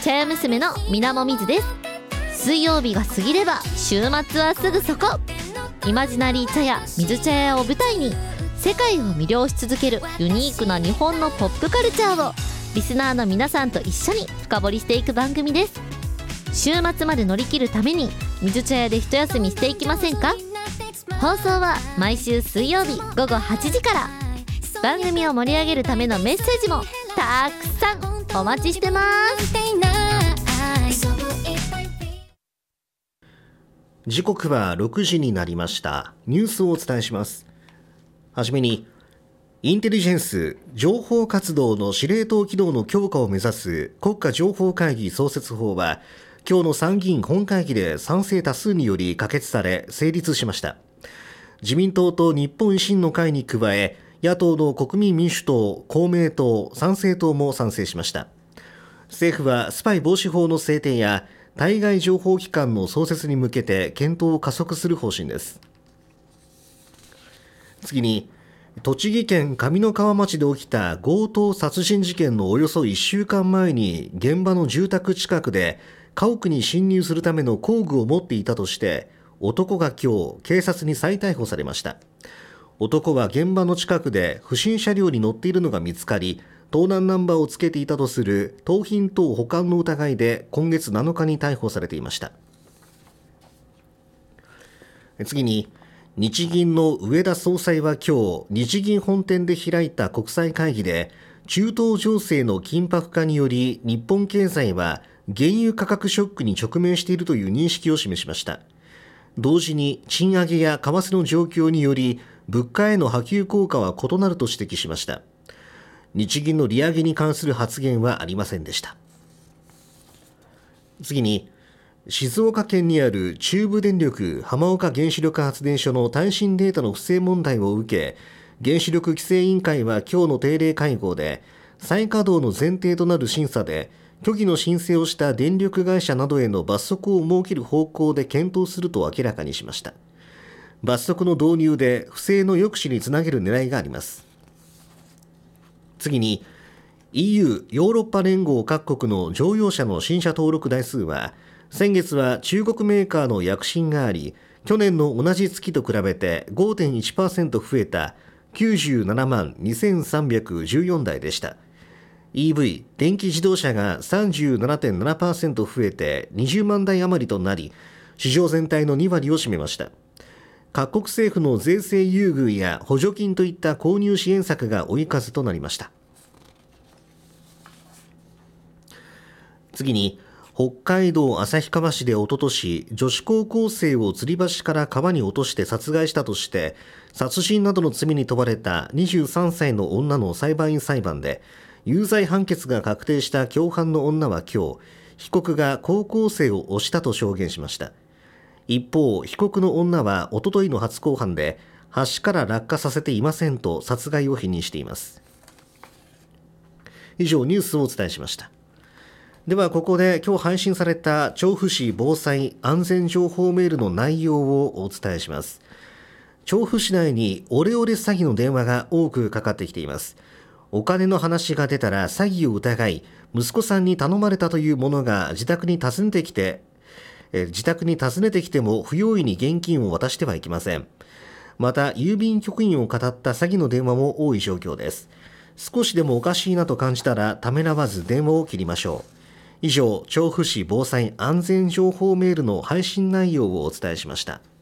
茶屋娘のみなもみずです。水曜日が過ぎれば週末はすぐそこ。イマジナリー茶屋水茶屋を舞台に世界を魅了し続けるユニークな日本のポップカルチャーをリスナーの皆さんと一緒に深掘りしていく番組です。週末まで乗り切るために水茶屋で一休みしていきませんか？放送は毎週水曜日午後8時から。番組を盛り上げるためのメッセージもたくさんお待ちしてます。 時刻は6時になりました。ニュースをお伝えします。はじめに、インテリジェンス情報活動の司令塔機能の強化を目指す国家情報会議創設法は今日の参議院本会議で賛成多数により可決され成立しました。自民党と日本維新の会に加え、野党の国民民主党、公明党、参政党も賛成しました。政府はスパイ防止法の制定や対外情報機関の創設に向けて検討を加速する方針です。次に、栃木県上三川町で起きた強盗殺人事件のおよそ1週間前に現場の住宅近くで家屋に侵入するための工具を持っていたとして男が今日警察に再逮捕されました。男は現場の近くで不審車両に乗っているのが見つかり、盗難ナンバーをつけていたとする盗品等保管の疑いで今月7日に逮捕されていました。次に、日銀の植田総裁は今日日銀本店で開いた国際会議で、中東情勢の緊迫化により日本経済は原油価格ショックに直面しているという認識を示しました。同時に賃上げや為替の状況により物価への波及効果は異なると指摘しました。日銀の利上げに関する発言はありませんでした。次に、静岡県にある中部電力浜岡原子力発電所の耐震データの不正問題を受け、原子力規制委員会は今日の定例会合で再稼働の前提となる審査で虚偽の申請をした電力会社などへの罰則を設ける方向で検討すると明らかにしました。罰則の導入で不正の抑止につなげる狙いがあります。次に、 EU ヨーロッパ連合各国の乗用車の新車登録台数は先月は中国メーカーの躍進があり、去年の同じ月と比べて 5.1% 増えた97万2314台でした。 EV 電気自動車が 37.7% 増えて20万台余りとなり、市場全体の2割を占めました。各国政府の税制優遇や補助金といった購入支援策が追い風となりました。次に、北海道旭川市でおととし女子高校生を吊り橋から川に落として殺害したとして殺人などの罪に問われた23歳の女の裁判員裁判で有罪判決が確定した共犯の女は今日、被告が高校生を押したと証言しました。一方、被告の女はおとといの初公判で橋から落下させていませんと殺害を否認しています。以上、ニュースをお伝えしました。ではここで今日配信された調布市防災安全情報メールの内容をお伝えします。調布市内にオレオレ詐欺の電話が多くかかってきています。お金の話が出たら詐欺を疑い、息子さんに頼まれたというものが自宅に訪ねてきても不用意に現金を渡してはいけません。また郵便局員を語った詐欺の電話も多い状況です。少しでもおかしいなと感じたらためらわず電話を切りましょう。以上、調布市防災安全情報メールの配信内容をお伝えしました。